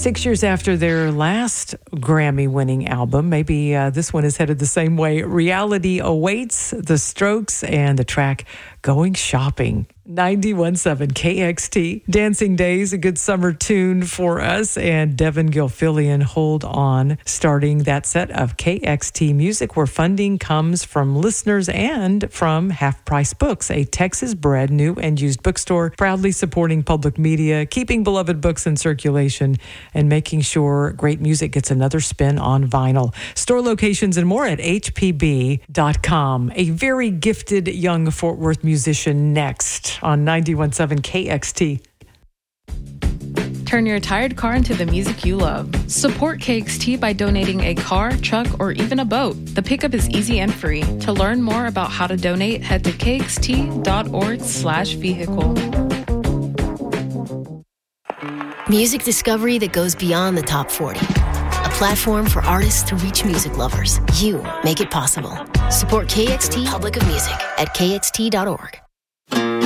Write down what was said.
6 years after their last Grammy-winning album, maybe this one is headed the same way. Reality Awaits, The Strokes, and the track Going Shopping. 91.7 KXT. Dancing Days, a good summer tune for us. And Devin Gilfillian, Hold On, starting that set of KXT music, where funding comes from listeners and from Half Price Books, a Texas-bred new and used bookstore, proudly supporting public media, keeping beloved books in circulation, and making sure great music gets another spin on vinyl. Store locations and more at hpb.com. A very gifted young Fort Worth musician next on 91.7 KXT. Turn your tired car into the music you love. Support KXT by donating a car, truck, or even a boat. The pickup is easy and free. To learn more about how to donate, head to kxt.org/vehicle. Music discovery that goes beyond the top 40. A platform for artists to reach music lovers. You make it possible. Support KXT Public of Music at kxt.org.